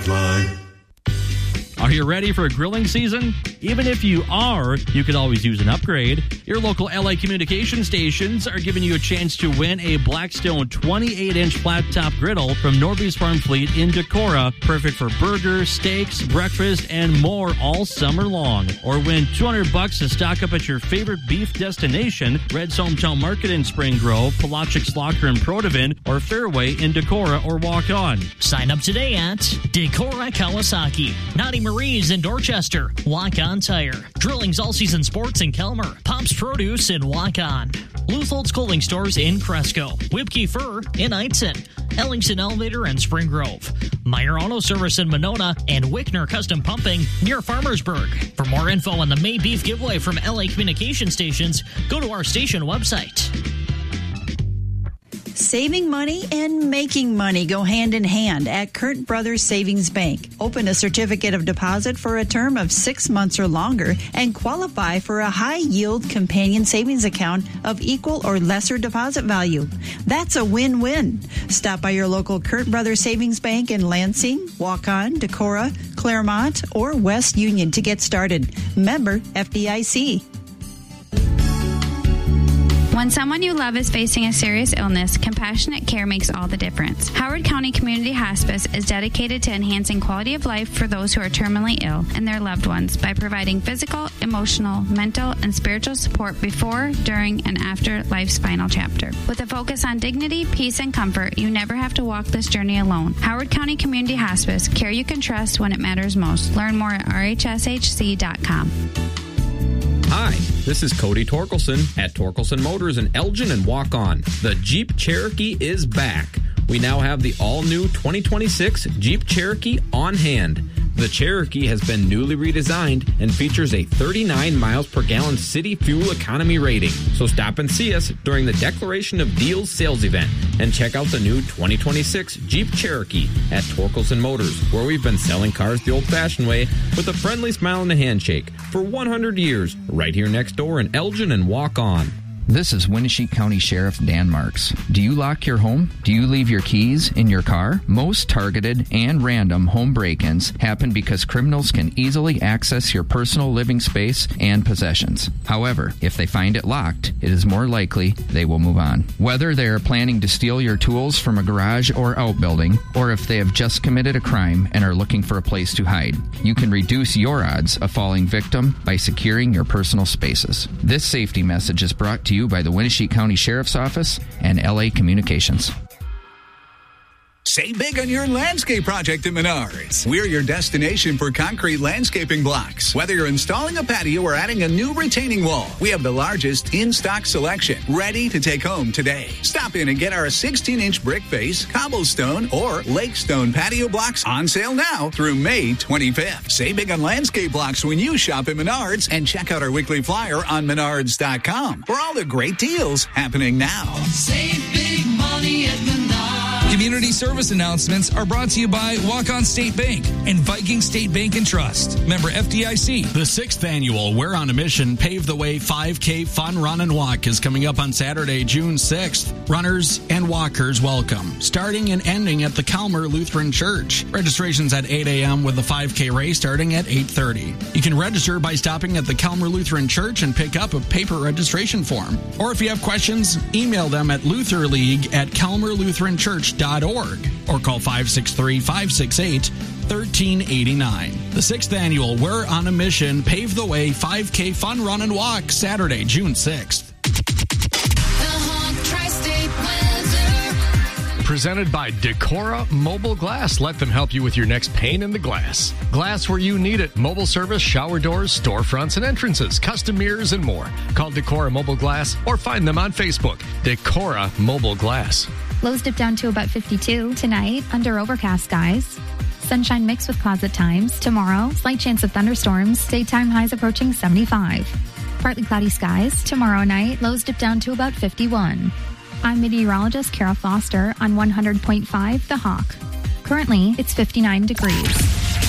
Are you ready for grilling season? Even if you are, you could always use an upgrade. Your local LA communication stations are giving you a chance to win a Blackstone 28-inch flat-top griddle from Norby's Farm Fleet in Decorah. Perfect for burgers, steaks, breakfast, and more all summer long. Or win $200 to stock up at your favorite beef destination, Red's Hometown Market in Spring Grove, Palachik's Locker in Protivin, or Fairway in Decorah or Walk On. Sign up today at Decorah Kawasaki, Naughty Marie's in Dorchester, Walk On Tire, Drilling's All Season Sports in Kelmer, Pop's Produce in Walk On, Luthold's Clothing Stores in Cresco, Whipkey Fur in Eitzen, Ellingson Elevator in Spring Grove, Meyer Auto Service in Monona, and Wickner Custom Pumping near Farmersburg. For more info on the May Beef Giveaway from LA Communication Stations, go to our station website. Saving money and making money go hand in hand at Kurt Brothers Savings Bank. Open a certificate of deposit for a term of 6 months or longer and qualify for a high-yield companion savings account of equal or lesser deposit value. That's a win-win. Stop by your local Kurt Brothers Savings Bank in Lansing, Waukon, Decorah, Claremont, or West Union to get started. Member FDIC. When someone you love is facing a serious illness, compassionate care makes all the difference. Howard County Community Hospice is dedicated to enhancing quality of life for those who are terminally ill and their loved ones by providing physical, emotional, mental, and spiritual support before, during, and after life's final chapter. With a focus on dignity, peace, and comfort, you never have to walk this journey alone. Howard County Community Hospice, care you can trust when it matters most. Learn more at rhshc.com. Hi, this is Cody Torkelson at Torkelson Motors in Elgin and Walk On. The Jeep Cherokee is back. We now have the all-new 2026 Jeep Cherokee on hand. The Cherokee has been newly redesigned and features a 39 miles per gallon city fuel economy rating. So stop and see us during the Declaration of Deals sales event and check out the new 2026 Jeep Cherokee at Torkelson Motors, where we've been selling cars the old-fashioned way with a friendly smile and a handshake for 100 years, right here next door in Elgin and Walk On. This is Winnebago County Sheriff Dan Marks. Do you lock your home? Do you leave your keys in your car? Most targeted and random home break-ins happen because criminals can easily access your personal living space and possessions. However, if they find it locked, it is more likely they will move on. Whether they are planning to steal your tools from a garage or outbuilding, or if they have just committed a crime and are looking for a place to hide, you can reduce your odds of falling victim by securing your personal spaces. This safety message is brought to you by the Winnebago County Sheriff's Office and LA Communications. Save big on your landscape project at Menards. We're your destination for concrete landscaping blocks. Whether you're installing a patio or adding a new retaining wall, we have the largest in-stock selection ready to take home today. Stop in and get our 16-inch brick face, cobblestone, or lakestone patio blocks on sale now through May 25th. Save big on landscape blocks when you shop at Menards, and check out our weekly flyer on menards.com for all the great deals happening now. Save big money at Menards. Community service announcements are brought to you by Walk-On State Bank and Viking State Bank and Trust. Member FDIC. The 6th annual We're on a Mission Pave the Way 5K Fun Run and Walk is coming up on Saturday, June 6th. Runners and walkers welcome. Starting and ending at the Calmer Lutheran Church. Registration's at 8 a.m. with the 5K race starting at 8:30. You can register by stopping at the Calmer Lutheran Church and pick up a paper registration form. Or if you have questions, email them at lutherleague@calmerlutheranchurch.org or call 563-568-1389. The 6th annual We're on a Mission Pave the Way 5K Fun Run and Walk, Saturday, June 6th. Presented by Decorah Mobile Glass. Let them help you with your next pane in the glass. Glass where you need it. Mobile service, shower doors, storefronts and entrances, custom mirrors, and more. Call Decorah Mobile Glass or find them on Facebook. Decorah Mobile Glass. Lows dip down to about 52 tonight, under overcast skies. Sunshine mixed with cloud times. Tomorrow, slight chance of thunderstorms. Daytime highs approaching 75. Partly cloudy skies. Tomorrow night, lows dip down to about 51. I'm meteorologist Kara Foster on 100.5 The Hawk. Currently, it's 59 degrees.